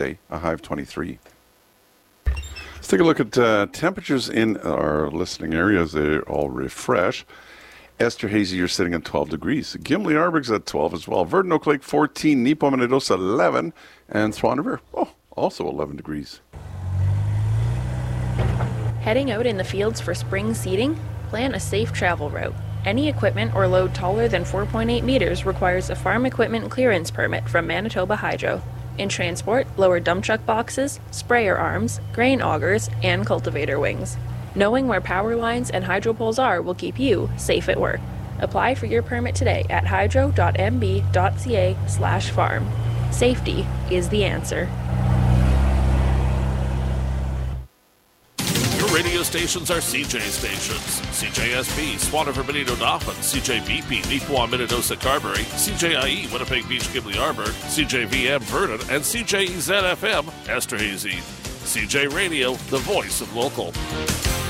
a high of 23. Let's take a look at temperatures in our listening areas. They all refresh. Esterhazy, you're sitting at 12 degrees. Gimli Arberg's at 12 as well. Verdun Oak Lake 14, Nepomuceno 11, and Swan River, also 11 degrees. Heading out in the fields for spring seeding? Plan a safe travel route. Any equipment or load taller than 4.8 meters requires a farm equipment clearance permit from Manitoba Hydro. In transport, lower dump truck boxes, sprayer arms, grain augers, and cultivator wings. Knowing where power lines and hydro poles are will keep you safe at work. Apply for your permit today at hydro.mb.ca/farm. Safety is the answer. Your radio stations are CJ stations. CJSB, Swan River, Benito Dauphin, CJVP, Neepawa, Minnedosa, Carberry, CJIE, Winnipeg Beach, Gimli Arberg, CJVM, Verdun, and CJEZ-FM, Esterhazy. CJ Radio, the voice of local.